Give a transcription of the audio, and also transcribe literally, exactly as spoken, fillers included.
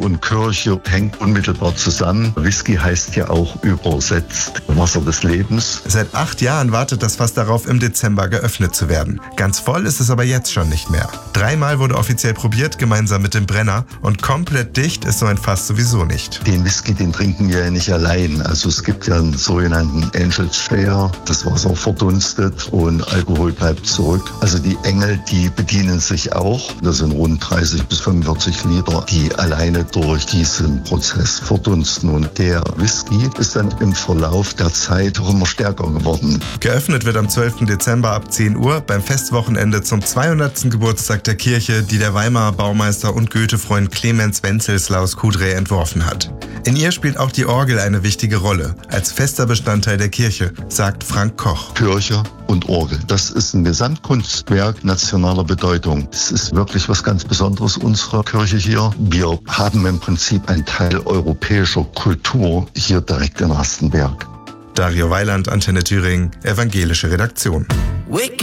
und Kirche hängt unmittelbar zusammen. Whisky heißt ja auch übersetzt Wasser des Lebens. Seit acht Jahren wartet das Fass darauf, im Dezember geöffnet zu werden. Ganz voll ist es aber jetzt schon nicht mehr. Dreimal wurde offiziell probiert, gemeinsam mit dem Brenner. Und komplett dicht ist so ein Fass sowieso nicht. Den Whisky, den trinken wir ja nicht allein. Also es gibt ja einen sogenannten Angel's Share. Das Wasser verdunstet und Alkohol bleibt zurück. Also die Engel, die bedienen sich auch. Das sind rund dreißig bis fünfundvierzig Liter, die alleine durch diesen Prozess verdunsten. Und der Whisky ist dann im Verlauf der Zeit auch immer stärker geworden. Geöffnet wird am zwölften Dezember ab zehn Uhr beim Festwochenende zum zweihundertsten Geburtstag der Kirche, die der Weimarer Baumeister und Goethe-Freund Clemens Wenzelslaus Kudrä entworfen hat. In ihr spielt auch die Orgel eine wichtige Rolle, als fester Bestandteil der Kirche, sagt Frank Koch. Kirche und Orgel, das ist ein Gesamtkunstwerk nationaler Bedeutung. Es ist wirklich was ganz Besonderes unserer Kirche hier. Wir haben im Prinzip einen Teil europäischer Kultur hier direkt in Rastenberg. Dario Weiland, Antenne Thüringen, evangelische Redaktion.